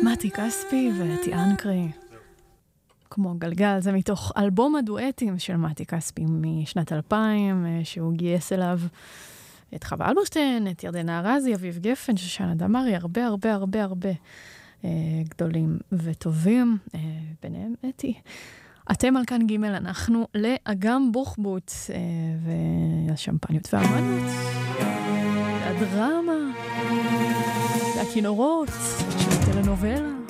מתי כספי ואתי אנקרי. כמו גלגל, זה מתוך אלבום הדואטים של מתי כספי משנת 2000, שהוא גייס אליו את חווה אלברשטיין, את ירדנה ארזי, אביב גפן, שושנה דמארי, הרבה גדולים וטובים, ביניהם אתי. אתם על כאן ג', אנחנו לאגם בוחבוט, והשמפניות והמנות, והדרמה, והכינורות של טלנובלה.